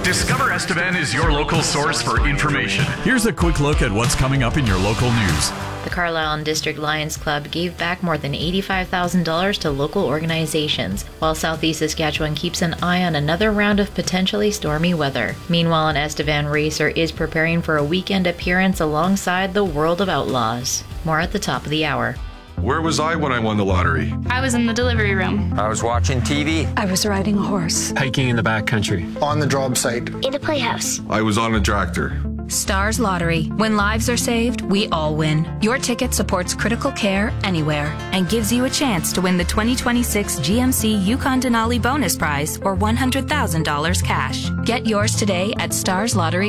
Discover Estevan is your local source for information. Here's a quick look at what's coming up in your local news. The Carlisle and District Lions Club gave back more than $85,000 to local organizations, while Southeast Saskatchewan keeps an eye on another round of potentially stormy weather. Meanwhile, an Estevan racer is preparing for a weekend appearance alongside the World of Outlaws. More at the top of the hour. Where was I when I won the lottery? I was in the delivery room. I was watching TV. I was riding a horse. Hiking in the backcountry. On the job site. In a playhouse. I was on a tractor. Stars Lottery. When lives are saved, we all win. Your ticket supports critical care anywhere and gives you a chance to win the 2026 GMC Yukon Denali bonus prize or $100,000 cash. Get yours today at Stars Lottery.